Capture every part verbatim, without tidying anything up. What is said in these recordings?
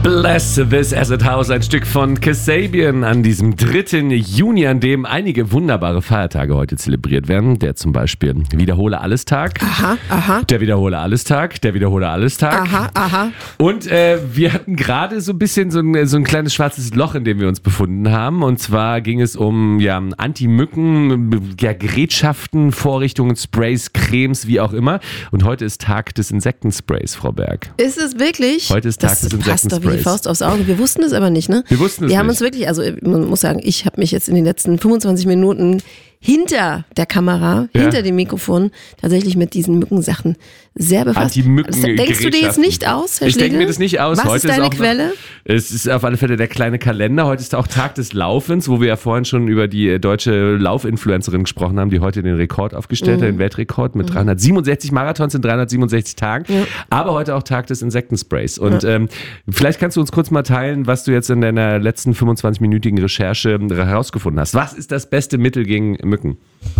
Bless This Acid House, ein Stück von Kasabian an diesem dritten Juni, an dem einige wunderbare Feiertage heute zelebriert werden. Der zum Beispiel Wiederhole-Alles-Tag. Aha, aha. Der Wiederhole-Alles-Tag, der Wiederhole-Alles-Tag. Aha, aha. Und äh, wir hatten gerade so ein bisschen so ein, so ein kleines schwarzes Loch, in dem wir uns befunden haben. Und zwar ging es um ja, Anti-Mücken, ja, Gerätschaften, Vorrichtungen, Sprays, Cremes, wie auch immer. Und heute ist Tag des Insektensprays, Frau Berg. Ist es wirklich? Heute ist Tag das des passt doch wie die Insektensprays. Faust aufs Auge. Wir wussten es aber nicht, ne? Wir wussten es Wir haben nicht. uns wirklich, also man muss sagen, ich habe mich jetzt in den letzten fünfundzwanzig Minuten hinter der Kamera, Ja. hinter dem Mikrofon tatsächlich mit diesen Mückensachen sehr befasst. Anti-Mücken- Das denkst du dir jetzt nicht aus, Herr Ich denke Schlegel? mir das nicht aus. Was Heute ist deine auch noch, Quelle? Es ist auf alle Fälle der kleine Kalender. Heute ist auch Tag des Laufens, wo wir ja vorhin schon über die deutsche Laufinfluencerin gesprochen haben, die heute den Rekord aufgestellt Mhm. hat, den Weltrekord mit dreihundertsiebenundsechzig Marathons in dreihundertsiebenundsechzig Tagen. Ja. Aber heute auch Tag des Insektensprays. Und ähm, vielleicht kannst du uns kurz mal teilen, was du jetzt in deiner letzten fünfundzwanzig-minütigen Recherche herausgefunden hast. Was ist das beste Mittel gegen Mücken?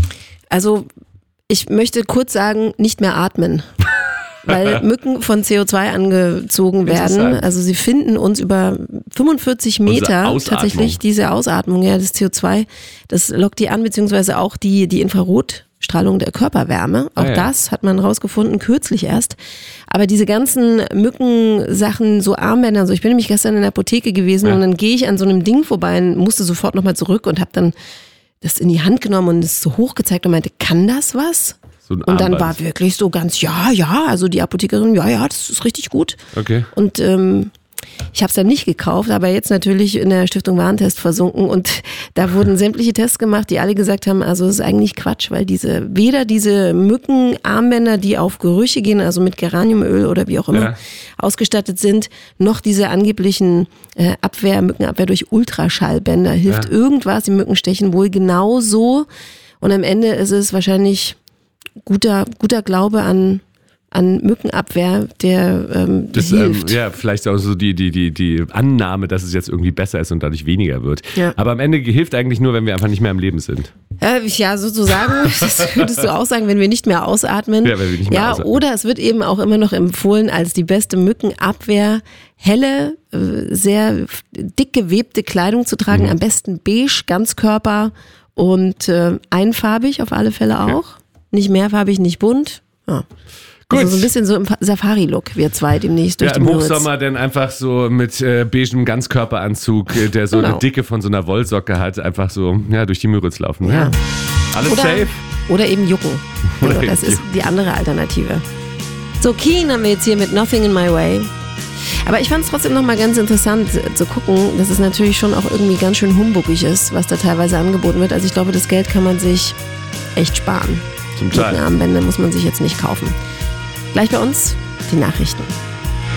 Also ich möchte kurz sagen, nicht mehr atmen. Weil Mücken von C O zwei angezogen werden. Interessant. Also sie finden uns über fünfundvierzig Meter Ausatmung. tatsächlich, diese Ausatmung, ja, das C O zwei, das lockt die an, beziehungsweise auch die, die Infrarotstrahlung der Körperwärme. Auch Ah, ja. das hat man rausgefunden, kürzlich erst. Aber diese ganzen Mückensachen, so Armbänder, so ich bin nämlich gestern in der Apotheke gewesen Ja. und dann gehe ich an so einem Ding vorbei und musste sofort nochmal zurück und habe dann das in die Hand genommen und es so hoch gezeigt und meinte, kann das was? So ein Und dann Armband. war wirklich so ganz, ja, ja, also die Apothekerin, ja, ja, das ist richtig gut. Okay. Und ähm, ich habe es dann nicht gekauft, aber jetzt natürlich in der Stiftung Warentest versunken und da wurden sämtliche Tests gemacht, die alle gesagt haben, also es ist eigentlich Quatsch, weil diese weder diese Mückenarmbänder, die auf Gerüche gehen, also mit Geraniumöl oder wie auch immer Ja. ausgestattet sind, noch diese angeblichen äh, Abwehr, Mückenabwehr durch Ultraschallbänder hilft Ja. irgendwas, die Mücken stechen wohl genauso und am Ende ist es wahrscheinlich guter, guter Glaube an, an Mückenabwehr, der ähm, Das, ähm, hilft. ja, vielleicht auch so die, die, die, die Annahme, dass es jetzt irgendwie besser ist und dadurch weniger wird. Ja. Aber am Ende hilft eigentlich nur, wenn wir einfach nicht mehr am Leben sind. Ja, ja, sozusagen, das würdest du auch sagen, wenn wir nicht mehr ausatmen. Ja, wenn wir nicht mehr ja, ausatmen. oder es wird eben auch immer noch empfohlen als die beste Mückenabwehr, helle, äh, sehr dick gewebte Kleidung zu tragen, Mhm. am besten beige, Ganzkörper und äh, einfarbig auf alle Fälle auch. Ja. Nicht mehrfarbig, nicht bunt. Ja. Gut. Also so ein bisschen so im Safari-Look, wir zwei demnächst durch Ja, die im Müritz. Hochsommer dann einfach so mit äh, beigem Ganzkörperanzug, äh, der so Genau. eine Dicke von so einer Wollsocke hat, einfach so ja, durch die Müritz laufen. Ja. Ja. Alles Oder, safe? oder eben jucken. Oder Also das eben ist die andere Alternative. So, Keen haben wir jetzt hier mit Nothing in My Way. Aber ich fand es trotzdem nochmal ganz interessant zu gucken, dass es natürlich schon auch irgendwie ganz schön humbugig ist, was da teilweise angeboten wird. Also ich glaube, das Geld kann man sich echt sparen. Zum Teil. Mückenarmbänder muss man sich jetzt nicht kaufen. Gleich bei uns die Nachrichten.